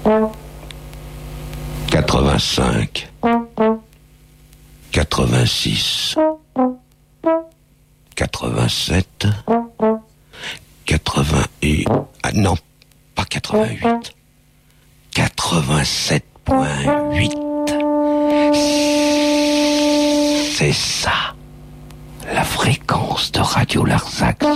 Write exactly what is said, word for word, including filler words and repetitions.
quatre-vingt-cinq, quatre-vingt-six, quatre-vingt-sept, quatre-vingt-huit, ah non, pas quatre-vingt-huit, quatre-vingt-sept virgule huit. C'est ça, la fréquence de Radio Larzac.